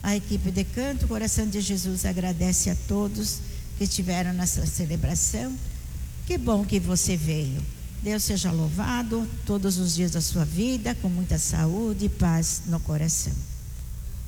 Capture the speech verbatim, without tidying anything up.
A equipe de canto, o Coração de Jesus agradece a todos que estiveram nessa celebração. Que bom que você veio. Deus seja louvado todos os dias da sua vida, com muita saúde e paz no coração.